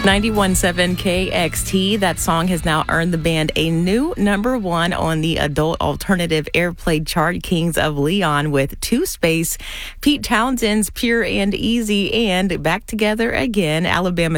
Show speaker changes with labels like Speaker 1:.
Speaker 1: 91.7 KXT. That song has now earned the band a new #1 on the adult alternative airplay chart, Kings of Leon with Two Space, Pete Townshend's Pure and Easy, and Back Together Again. Alabama